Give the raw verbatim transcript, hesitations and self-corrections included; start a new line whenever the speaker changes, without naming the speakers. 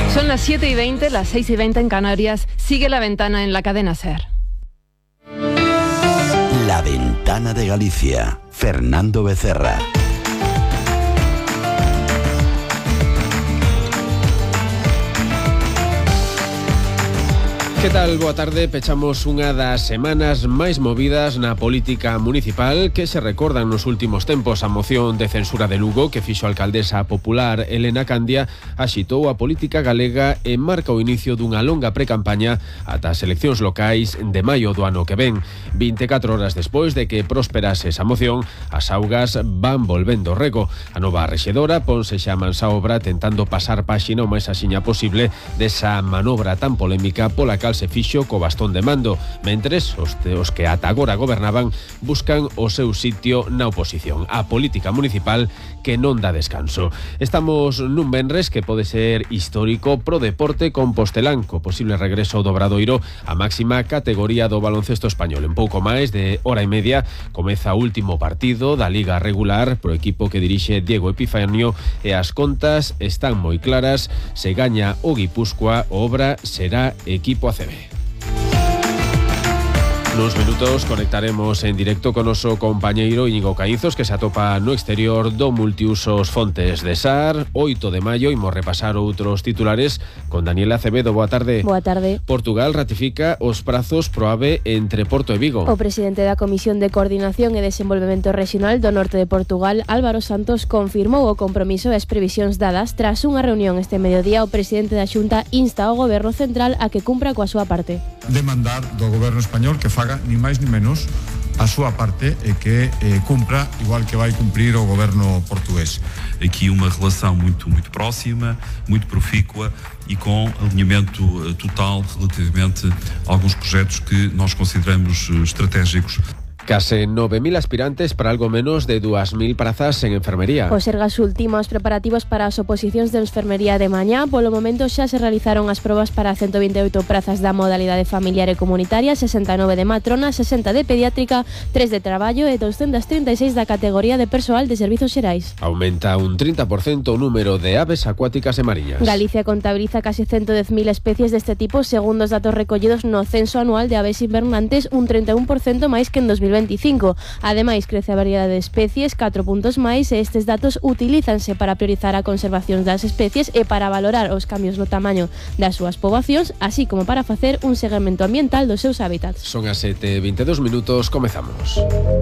Son las siete y veinte, las seis y veinte en Canarias. Sigue La Ventana en la cadena SER.
La Ventana de Galicia. Fernando Becerra.
Que tal? Boa tarde. Pechamos unha das semanas máis movidas na política municipal que se recordan nos últimos tempos. A moción de censura de Lugo que fixo a alcaldesa popular Elena Candia axitou a política galega e marca o inicio dunha longa precampaña ata as eleccións locais de maio do ano que ven. vinte e catro horas despois de que prosperase esa moción, as augas van volvendo rego. A nova rexedora ponse xa mans á obra tentando pasar páxina o máis axiña posible desa manobra tan polémica pola cal se fixo co bastón de mando, mentres os, os que ata agora gobernaban buscan o seu sitio na oposición. A política municipal que non dá descanso. Estamos nun venres que pode ser histórico pro deporte compostelán, co posible regreso do Obradoiro a máxima categoría do baloncesto español. En pouco máis de hora e media comeza o último partido da Liga regular pro equipo que dirixe Diego Epifanio e as contas están moi claras. Se gaña o Guipúzcoa, o Obra será equipo A C B. Nos minutos conectaremos en directo con noso compañeiro Íñigo Caínzos, que se atopa no exterior do multiusos Fontes de Sar. oito de maio, imos repasar outros titulares con Daniela Acevedo. Boa tarde.
Boa tarde.
Portugal ratifica os prazos pro AVE entre Porto e Vigo.
O presidente da Comisión de Coordinación e Desenvolvemento Rexional do Norte de Portugal, Álvaro Santos, confirmou o compromiso e as previsións dadas tras unha reunión este mediodía. O presidente da Xunta insta ao Goberno Central a que cumpra coa súa parte.
Demandar do Goberno español que faga ni máis ni menos a súa parte e que eh, cumpra igual que vai cumprir o goberno portugués.
Aqui uma relação muito, muito próxima, muito profícua e com alinhamento total relativamente a alguns projetos que nós consideramos estratégicos.
Case nove mil aspirantes para algo menos de dúas mil prazas en enfermería.
O Sergas ultima os preparativos para as oposicións de enfermería de mañá. Polo momento xa se realizaron as probas para ciento vinte e oito prazas da modalidade familiar e comunitaria, sesenta e nove de matrona, sesenta de pediátrica, tres de traballo e doscientas trinta e seis da categoría de persoal de servizos xerais.
Aumenta un trinta por cento o número de aves acuáticas e mariñas.
Galicia contabiliza case ciento dez mil especies deste tipo, segundo os datos recollidos no censo anual de aves invernantes, un trinta e un por cento máis que en dos mil veinticinco. Ademais, crece a variedade de especies, catro puntos máis, e estes datos utilízanse para priorizar a conservación das especies e para valorar os cambios no tamaño das súas poboacións, así como para facer un seguimento ambiental dos seus hábitats.
Son as sete e vinte e dous minutos, comezamos.